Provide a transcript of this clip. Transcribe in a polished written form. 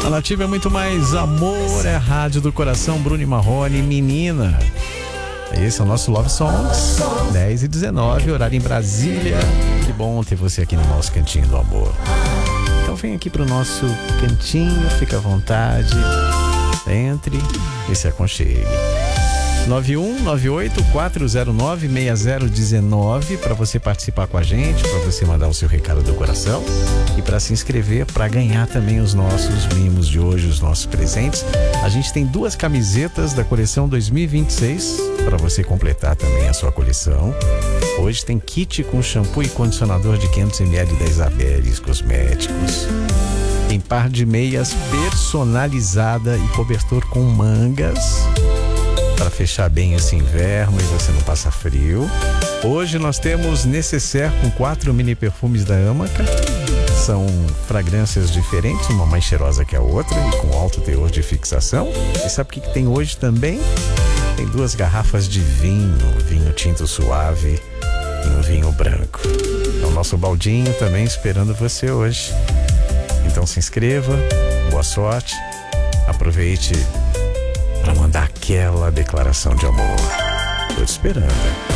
A Nativa é muito mais amor, é a rádio do coração. Bruno e Marrone, menina. Esse é o nosso Love Songs, 10h19, horário em Brasília. Que bom ter você aqui no nosso Cantinho do Amor. Então vem aqui pro nosso cantinho, fica à vontade. Entre e se aconchegue. 9198-409-6019 para você participar com a gente, para você mandar o seu recado do coração e para se inscrever para ganhar também os nossos mimos de hoje, os nossos presentes. A gente tem 2 camisetas da coleção 2026 para você completar também a sua coleção. Hoje tem kit com shampoo e condicionador de 500ml da Isabeles Cosméticos. Tem par de meias personalizada e cobertor com mangas para fechar bem esse inverno e você não passa frio. Hoje nós temos necessaire com 4 mini perfumes da Amaca. São fragrâncias diferentes, uma mais cheirosa que a outra e com alto teor de fixação. E sabe o que tem hoje também? Tem 2 garrafas de vinho tinto suave e um vinho branco. É o nosso baldinho também esperando você hoje. Então se inscreva, boa sorte, aproveite para mandar aquela declaração de amor. Tô te esperando.